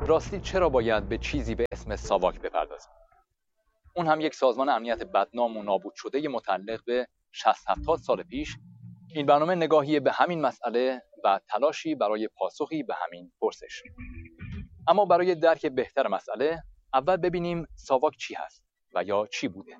راستی چرا باید به چیزی به اسم ساواک بپردازیم؟ اون هم یک سازمان امنیت بدنام و نابود شده متعلق به 60-70 سال پیش. این برنامه نگاهی به همین مسئله و تلاشی برای پاسخی به همین پرسش. اما برای درک بهتر مسئله، اول ببینیم ساواک چی هست و یا چی بوده.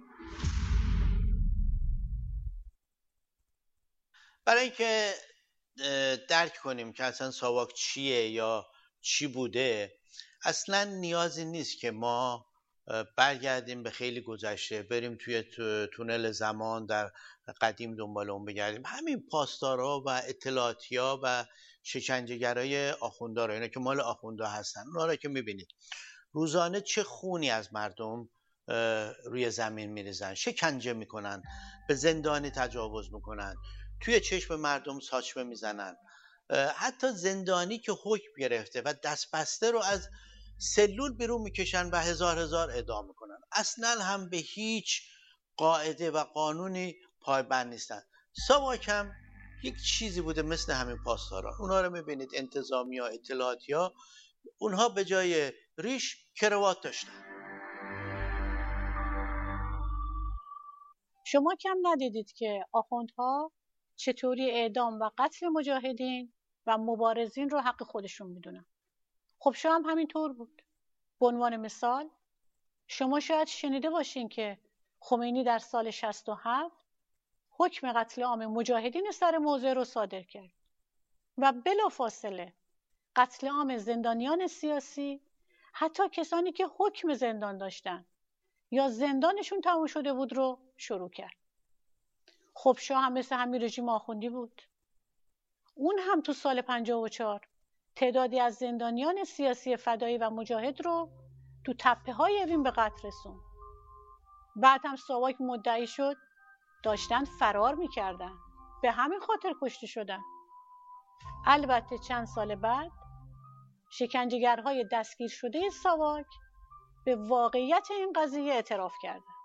برای اینکه درک کنیم که اصلا ساواک چیه یا چی بوده، اصلا نیازی نیست که ما برگردیم به خیلی گذشته، بریم توی تونل زمان در قدیم دنبال اون بگردیم. همین پاسدارها و اطلاعاتی‌ها و شکنجهگرای آخوندها رو، اینا که مال آخوندها هستن، اونا رو که میبینید روزانه چه خونی از مردم روی زمین میریزن، شکنجه میکنن، به زندانی تجاوز میکنن، توی چشم مردم ساچمه میزنن. حتی زندانی که حکم گرفته و دست بسته رو از سلول بیرون میکشن و هزار اعدام میکنن. اصلا هم به هیچ قاعده و قانونی پایبند نیستن. ساواک هم یک چیزی بوده مثل همین پاسداران. اونا رو میبینید انتظامی ها، اطلاعاتی ها، اونها به جای ریش کروات داشتن. شما کم ندیدید که آخوندها چطوری اعدام و قتل مجاهدین و مبارزین رو حق خودشون میدونن. خب شما هم همینطور بود. به عنوان مثال شما شاید شنیده باشین که خمینی در سال 67 حکم قتل عام مجاهدین سر موضع رو صادر کرد و بلافاصله قتل عام زندانیان سیاسی، حتی کسانی که حکم زندان داشتن یا زندانشون تموم شده بود رو شروع کرد. خب شاه هم مثل همین رژیم آخوندی بود. اون هم تو سال 54 تعدادی از زندانیان سیاسی فدایی و مجاهد رو تو تپه های اوین به قتل رسوند. بعد هم ساواک مدعی شد داشتن فرار میکردن، به همین خاطر کشته شدن. البته چند سال بعد شکنجهگرهای دستگیر شده ساواک به واقعیت این قضیه اعتراف کردند.